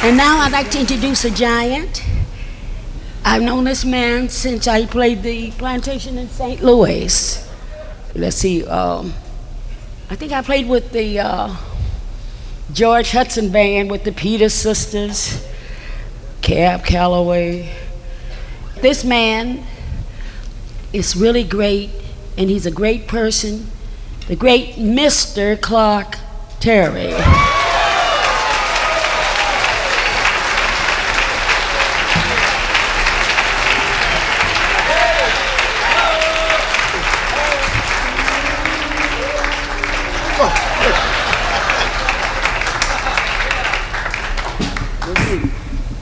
And now I'd like to introduce a giant. I've known this man since I played the plantation in St. Louis. Let's see, I think I played with the George Hudson Band with the Peters Sisters, Cab Calloway. This man is really great, and he's a great person, the great Mr. Clark Terry.